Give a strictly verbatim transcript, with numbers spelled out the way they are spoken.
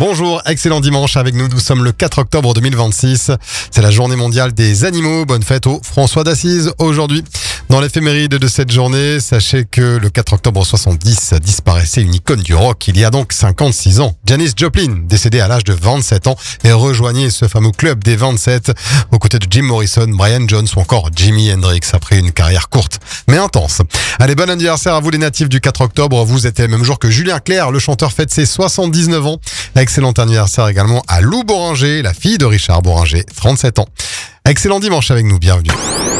Bonjour, excellent dimanche avec nous. Nous sommes le quatre octobre deux mille vingt-six. C'est la journée mondiale des animaux. Bonne fête au François d'Assise aujourd'hui. Dans l'éphéméride de cette journée, sachez que le quatre octobre soixante-dix disparaissait une icône du rock. Il y a donc cinquante-six ans. Janis Joplin, décédée à l'âge de vingt-sept ans, et rejoignait ce fameux club des vingt-sept aux côtés de Jim Morrison, Brian Jones ou encore Jimi Hendrix après une carrière courte mais intense. Allez, bon anniversaire à vous les natifs du quatre octobre. Vous êtes le même jour que Julien Clerc, le chanteur fête ses soixante-dix-neuf ans. Excellent anniversaire également à Lou Boringer, la fille de Richard Boringer, trente-sept ans. Excellent dimanche avec nous, bienvenue.